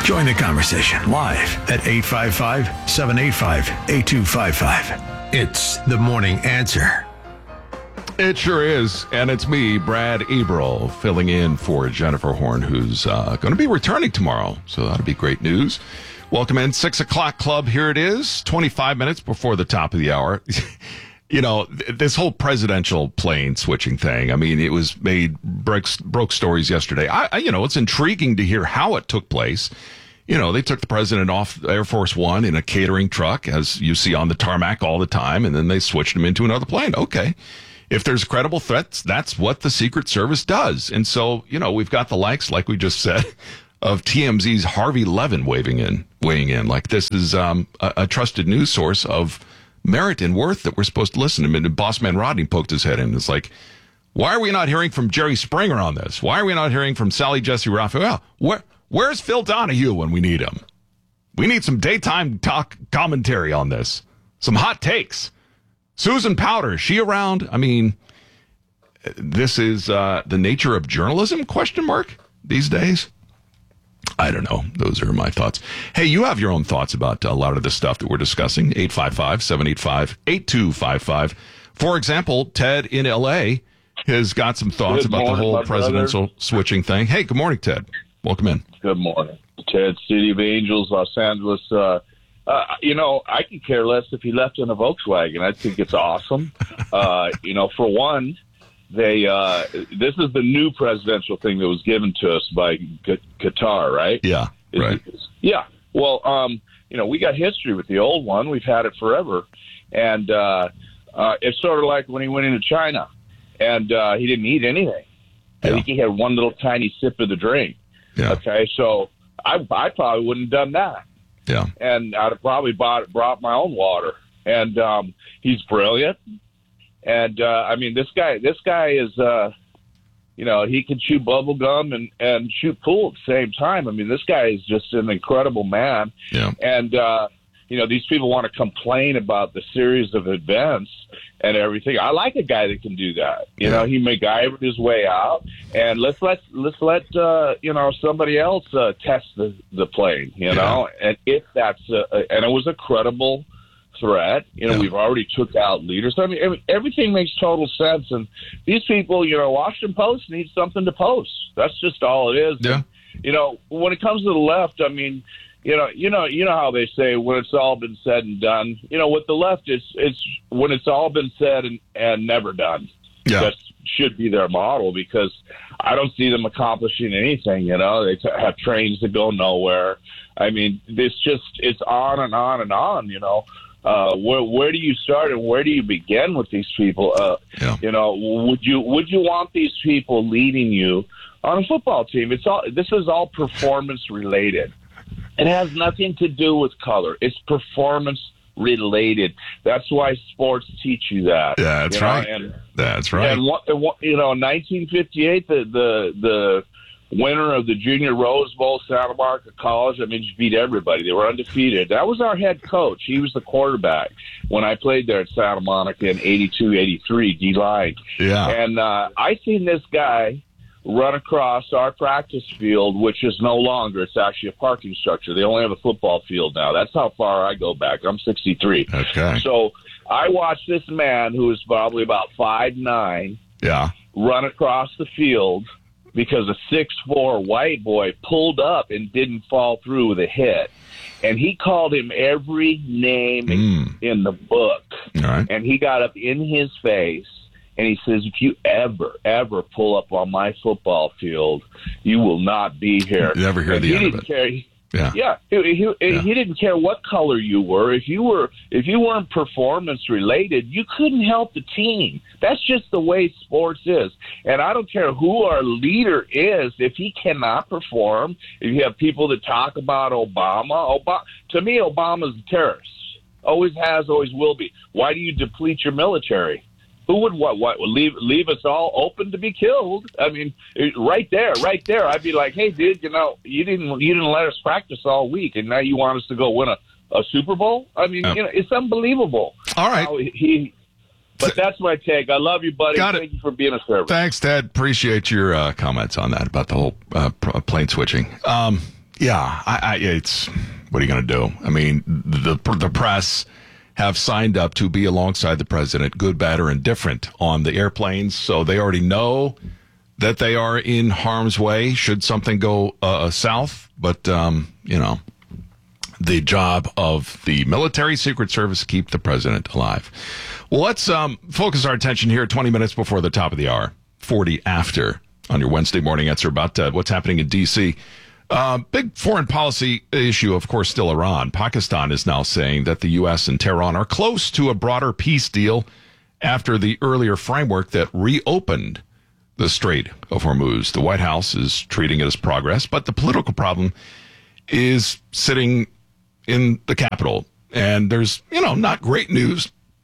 Join the conversation live at 855-785-8255. It's The Morning Answer. It sure is, and it's me, Brad Eberl, filling in for Jennifer Horn, who's going to be returning tomorrow, so that'll be great news. Welcome in, 6 o'clock club, here it is, 25 minutes before the top of the hour. You know, this whole presidential plane switching thing, I mean, it was broke stories yesterday. It's intriguing to hear how it took place. You know, they took the president off Air Force One in a catering truck, as you see on the tarmac all the time, and then they switched him into another plane. Okay. If there's credible threats, that's what the Secret Service does. And so, you know, we've got the likes, like we just said, of TMZ's Harvey Levin weighing in. Like this is a trusted news source of merit and worth that we're supposed to listen to. And Bossman Rodney poked his head in. It's like, why are we not hearing from Jerry Springer on this? Why are we not hearing from Sally Jesse Raphael? Where's Phil Donahue when we need him? We need some daytime talk commentary on this. Some hot takes. Susan Powter, is she around? I mean, this is the nature of journalism, ? These days? I don't know. Those are my thoughts. Hey, you have your own thoughts about a lot of the stuff that we're discussing. 855-785-8255. For example, Ted in L.A. has got some thoughts about the whole presidential switching thing. Hey, good morning, Ted. Welcome in. Good morning. Ted, City of Angels, Los Angeles. I could care less if he left in a Volkswagen. I think it's awesome. For one, this is the new presidential thing that was given to us by Qatar, right? Yeah, right. Yeah. Well, we got history with the old one. We've had it forever. And it's sort of like when he went into China and he didn't eat anything. Yeah. I think he had one little tiny sip of the drink. Yeah. Okay, so I probably wouldn't have done that. Yeah. And I'd have probably brought my own water. And he's brilliant. And this guy is, he can chew bubble gum and shoot pool at the same time. I mean, this guy is just an incredible man. Yeah. And, these people want to complain about the series of events and everything. I like a guy that can do that. You know, he MacGyvered his way out, and let's let somebody else test the plane. You know, and if that's and it was a credible threat. We've already took out leaders. I mean, everything makes total sense. And these people, Washington Post needs something to post. That's just all it is. Yeah. And, when it comes to the left, I mean, you know how they say when it's all been said and done. With the left, it's when it's all been said and never done. Yeah. That should be their model, because I don't see them accomplishing anything. They have trains that go nowhere. I mean, it's on and on and on. Where do you start and where do you begin with these people? Would you want these people leading you on a football team? This is all performance related. It has nothing to do with color. It's performance related. That's why sports teach you that. Yeah, that's right. That's right. And in 1958, the winner of the Junior Rose Bowl, Santa Monica College, just beat everybody. They were undefeated. That was our head coach. He was the quarterback when I played there at Santa Monica in 82, 83, D-line. Yeah. And I seen this guy run across our practice field, which is no longer. It's actually a parking structure. They only have a football field now. That's how far I go back. I'm 63. Okay. So I watched this man who was probably about 5'9", run across the field because a 6'4" white boy pulled up and didn't fall through with a hit. And he called him every name in the book. All right. And he got up in his face and he says, if you ever pull up on my football field, you will not be here. You never hear the end of it. He didn't care what color you were. If you weren't performance related, you couldn't help the team. That's just the way sports is. And I don't care who our leader is, if he cannot perform. If you have people that talk about Obama, to me, Obama's a terrorist. Always has, always will be. Why do you deplete your military? Who would leave us all open to be killed? I mean, right there. I'd be like, hey, dude, you didn't let us practice all week, and now you want us to go win a Super Bowl? I mean, it's unbelievable. All right. But that's my take. I love you, buddy. Thank you for being a servant. Thanks, Ted. Appreciate your comments on that about the whole plane switching. Yeah, it's what are you going to do? I mean, the press have signed up to be alongside the president, good, bad, or indifferent, on the airplanes, so they already know that they are in harm's way should something go south. But the job of the military Secret Service, keep the president alive. Well, let's focus our attention here 20 minutes before the top of the hour, 40 after, on your Wednesday morning answer about what's happening in D.C. Big foreign policy issue, of course, still Iran. Pakistan is now saying that the U.S. and Tehran are close to a broader peace deal after the earlier framework that reopened the Strait of Hormuz. The White House is treating it as progress, but the political problem is sitting in the Capitol. And there's, not great news,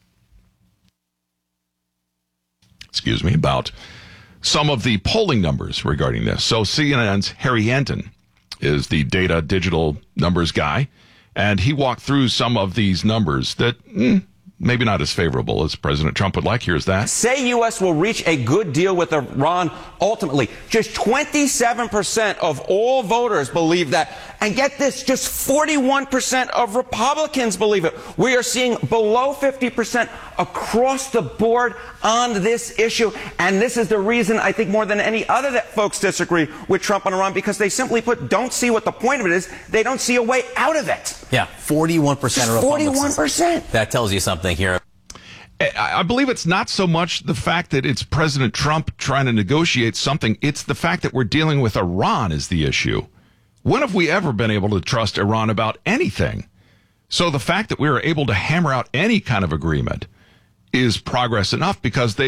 about some of the polling numbers regarding this. So CNN's Harry Enten is the data digital numbers guy, and he walked through some of these numbers that maybe not as favorable as President Trump would like. Here's that. Say U.S. will reach a good deal with Iran ultimately. Just 27% of all voters believe that. And get this, just 41% of Republicans believe it. We are seeing below 50% across the board on this issue. And this is the reason, I think, more than any other, that folks disagree with Trump and Iran, because they simply put don't see what the point of it is. They don't see a way out of it. Yeah, 41% of Republicans. 41%. That tells you something here. I believe it's not so much the fact that it's President Trump trying to negotiate something. It's the fact that we're dealing with Iran is the issue. When have we ever been able to trust Iran about anything? So the fact that we are able to hammer out any kind of agreement is progress enough, because they're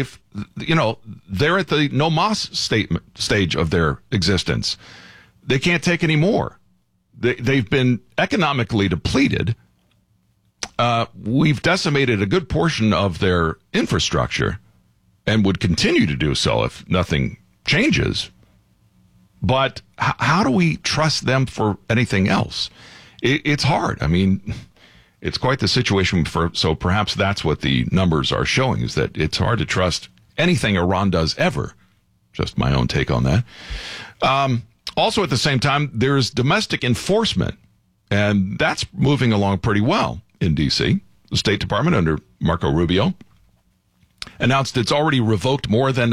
at the no mas stage of their existence. They can't take any more. They've been economically depleted. We've decimated a good portion of their infrastructure and would continue to do so if nothing changes. But how do we trust them for anything else? It's hard. I mean, it's quite the situation. So perhaps that's what the numbers are showing, is that it's hard to trust anything Iran does ever. Just my own take on that. Also, at the same time, there's domestic enforcement, and that's moving along pretty well in D.C. The State Department, under Marco Rubio, announced it's already revoked more than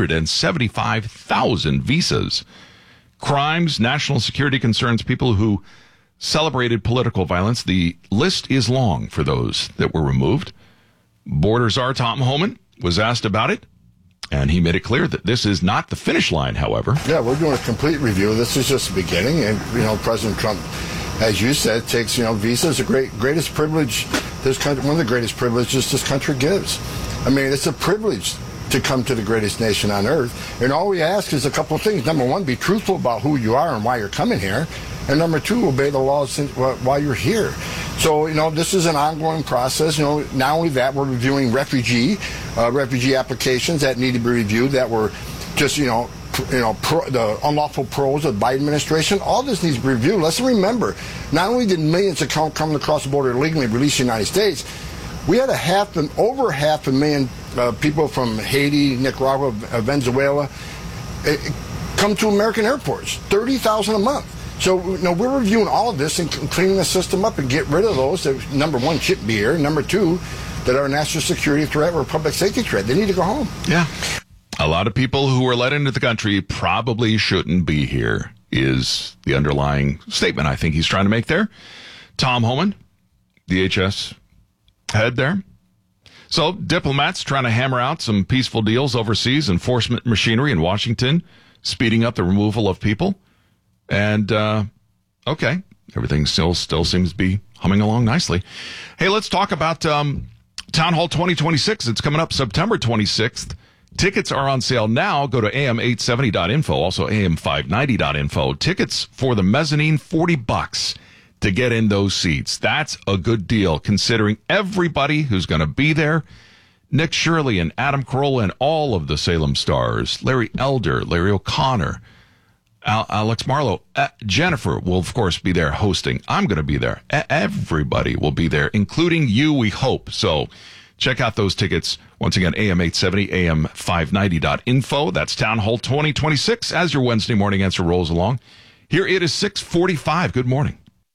175,000 visas. Crimes, national security concerns, people who celebrated political violence. The list is long for those that were removed. Border Czar Tom Homan was asked about it, and he made it clear that this is not the finish line, however. Yeah, we're doing a complete review. This is just the beginning. And, President Trump, as you said, takes, visas, the greatest privilege this country, one of the greatest privileges this country gives. I mean, it's a privilege to come to the greatest nation on earth. And all we ask is a couple of things. Number one, be truthful about who you are and why you're coming here. And number two, obey the laws while you're here. So, this is an ongoing process. Not only that, we're reviewing refugee applications that need to be reviewed that were just, the unlawful pros of the Biden administration. All this needs to be reviewed. Let's remember, not only did millions of coming across the border illegally release the United States, we had over half a million people from Haiti, Nicaragua, Venezuela come to American airports, 30,000 a month. So, we're reviewing all of this and cleaning the system up and get rid of those that, number one, shouldn't be here. Number two, that are a national security threat or a public safety threat. They need to go home. Yeah. A lot of people who were let into the country probably shouldn't be here, is the underlying statement I think he's trying to make there. Tom Homan, DHS head there. So diplomats trying to hammer out some peaceful deals overseas, enforcement machinery in Washington, speeding up the removal of people. And, okay, everything still seems to be humming along nicely. Hey, let's talk about Town Hall 2026. It's coming up September 26th. Tickets are on sale now. Go to am870.info, also am590.info. Tickets for the mezzanine, $40 to get in those seats. That's a good deal, considering everybody who's going to be there. Nick Shirley and Adam Carolla and all of the Salem stars. Larry Elder, Larry O'Connor, Alex Marlowe. Jennifer will, of course, be there hosting. I'm going to be there. Everybody will be there, including you, we hope. So check out those tickets. Once again, AM870, AM590.info. That's Town Hall 2026 as your Wednesday morning answer rolls along Here it is 6:45. Good morning.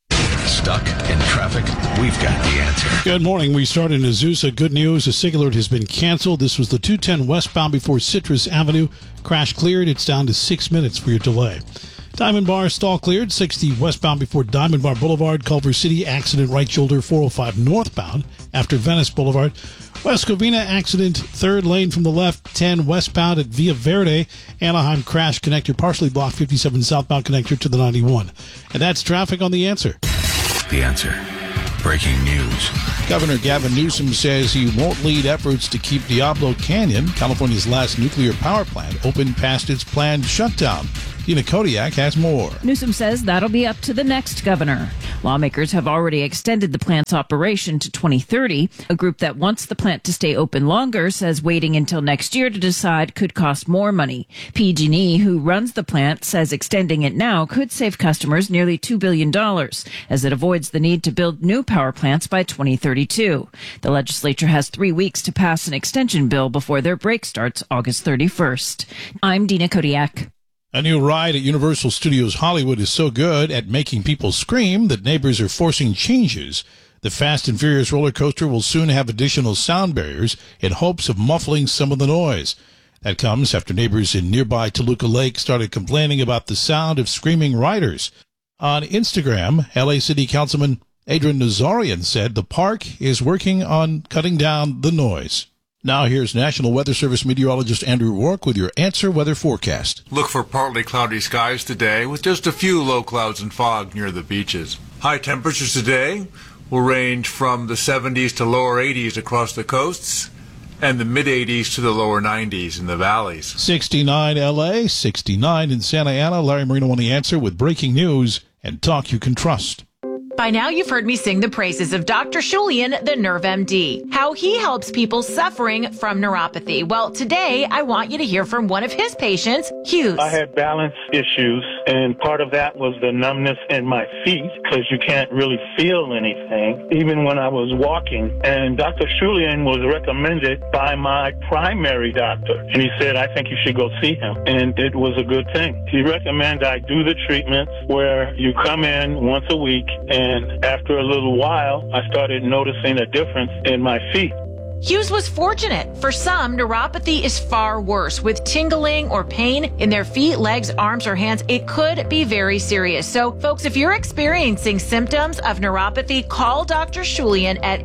Stuck in traffic? We've got the answer. Good morning. We start in Azusa. Good news. A SIG alert has been canceled. This was the 210 westbound before Citrus Avenue. Crash cleared. It's down to 6 minutes for your delay. Diamond Bar stall cleared. 60 westbound before Diamond Bar Boulevard. Culver City accident right shoulder 405 northbound after Venice Boulevard. West Covina accident, third lane from the left, 10 westbound at Via Verde. Anaheim crash connector partially blocked, 57 southbound connector to the 91. And that's traffic on The Answer. The Answer. Breaking news. Governor Gavin Newsom says he won't lead efforts to keep Diablo Canyon, California's last nuclear power plant, open past its planned shutdown. Dina Kodiak has more. Newsom says that'll be up to the next governor. Lawmakers have already extended the plant's operation to 2030. A group that wants the plant to stay open longer says waiting until next year to decide could cost more money. PG&E, who runs the plant, says extending it now could save customers nearly $2 billion, as it avoids the need to build new power plants by 2032. The legislature has 3 weeks to pass an extension bill before their break starts August 31st. I'm Dina Kodiak. A new ride at Universal Studios Hollywood is so good at making people scream that neighbors are forcing changes. The Fast and Furious roller coaster will soon have additional sound barriers in hopes of muffling some of the noise. That comes after neighbors in nearby Toluca Lake started complaining about the sound of screaming riders. On Instagram, LA City Councilman Adrian Nazarian said the park is working on cutting down the noise. Now here's National Weather Service meteorologist Andrew Rourke with your Answer Weather forecast. Look for partly cloudy skies today with just a few low clouds and fog near the beaches. High temperatures today will range from the 70s to lower 80s across the coasts and the mid-80s to the lower 90s in the valleys. 69 LA, 69 in Santa Ana. Larry Marino on The Answer with breaking news and talk you can trust. By now, you've heard me sing the praises of Dr. Shulian, the Nerve MD, how he helps people suffering from neuropathy. Well, today, I want you to hear from one of his patients, Hughes. I had balance issues, and part of that was the numbness in my feet, because you can't really feel anything, even when I was walking. And Dr. Shulian was recommended by my primary doctor, and he said, I think you should go see him. And it was a good thing. He recommended I do the treatments where you come in once a week, and after a little while, I started noticing a difference in my feet. Hughes was fortunate. For some, neuropathy is far worse. With tingling or pain in their feet, legs, arms, or hands, it could be very serious. So, folks, if you're experiencing symptoms of neuropathy, call Dr. Shulian at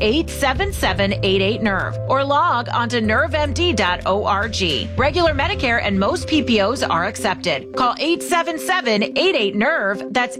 877-88-NERVE or log onto nervemd.org. Regular Medicare and most PPOs are accepted. Call 877-88-NERVE. That's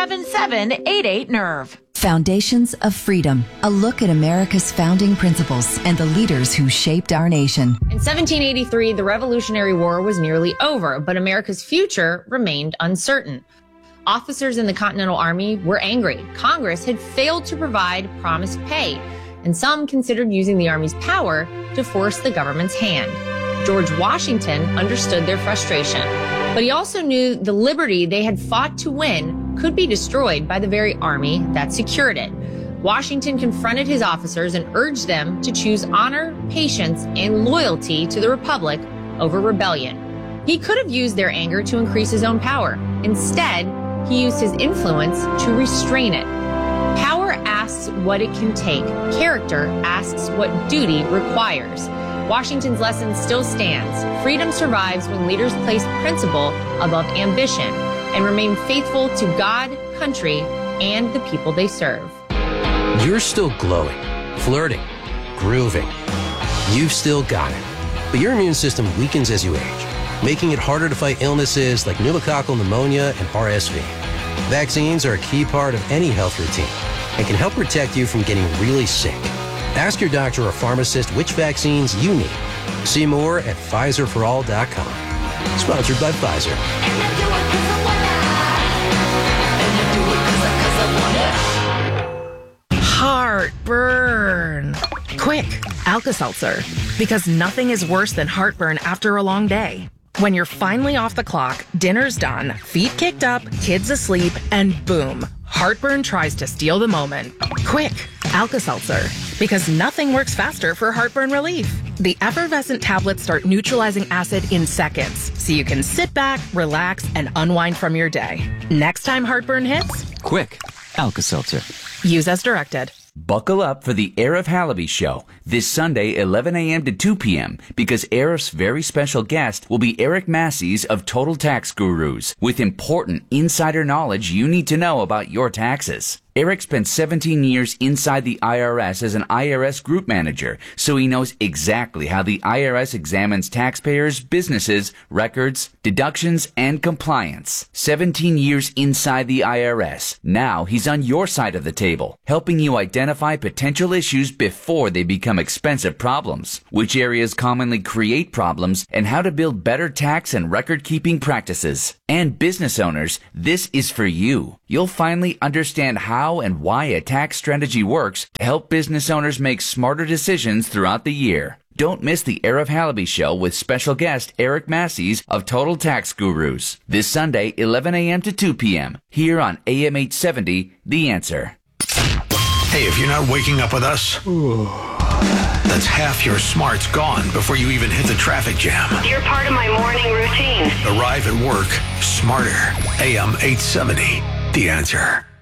877-88-NERVE. Foundations of Freedom, a look at America's founding principles and the leaders who shaped our nation. In 1783, the Revolutionary War was nearly over, but America's future remained uncertain. Officers in the Continental Army were angry. Congress had failed to provide promised pay, and some considered using the Army's power to force the government's hand. George Washington understood their frustration, but he also knew the liberty they had fought to win could be destroyed by the very army that secured it. Washington confronted his officers and urged them to choose honor, patience, and loyalty to the Republic over rebellion. He could have used their anger to increase his own power. Instead, he used his influence to restrain it. Power asks what it can take. Character asks what duty requires. Washington's lesson still stands. Freedom survives when leaders place principle above ambition and remain faithful to God, country, and the people they serve. You're still glowing, flirting, grooving. You've still got it. But your immune system weakens as you age, making it harder to fight illnesses like pneumococcal pneumonia and RSV. Vaccines are a key part of any health routine and can help protect you from getting really sick. Ask your doctor or pharmacist which vaccines you need. See more at PfizerForAll.com. Sponsored by Pfizer. Heartburn. Quick, Alka-Seltzer. Because nothing is worse than heartburn after a long day. When you're finally off the clock, dinner's done, feet kicked up, kids asleep, and boom, heartburn tries to steal the moment. Quick, Alka-Seltzer. Because nothing works faster for heartburn relief. The effervescent tablets start neutralizing acid in seconds, so you can sit back, relax, and unwind from your day. Next time heartburn hits, quick, Alka-Seltzer. Use as directed. Buckle up for the Arif Halaby Show this Sunday, 11 a.m. to 2 p.m. because Arif's very special guest will be Eric Massey's of Total Tax Gurus with important insider knowledge you need to know about your taxes. Eric spent 17 years inside the IRS as an IRS group manager, so he knows exactly how the IRS examines taxpayers, businesses, records, deductions, and compliance. 17 years inside the IRS. Now he's on your side of the table, helping you identify potential issues before they become expensive problems, which areas commonly create problems, and how to build better tax and record-keeping practices. And business owners, this is for you. You'll finally understand how and why a tax strategy works to help business owners make smarter decisions throughout the year. Don't miss the Arif Halaby Show with special guest Eric Massey's of Total Tax Gurus. This Sunday, 11 a.m. to 2 p.m. here on AM 870, The Answer. Hey, if you're not waking up with us, that's half your smarts gone before you even hit the traffic jam. You're part of my morning routine. Arrive at work smarter. AM 870, The Answer.